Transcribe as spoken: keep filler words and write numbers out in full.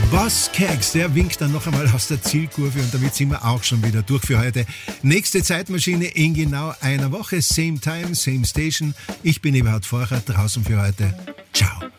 Boss Keks, der winkt dann noch einmal aus der Zielkurve und damit sind wir auch schon wieder durch für heute. Nächste Zeitmaschine in genau einer Woche. Same time, same station. Ich bin Eberhard Forcher, draußen für heute. Ciao.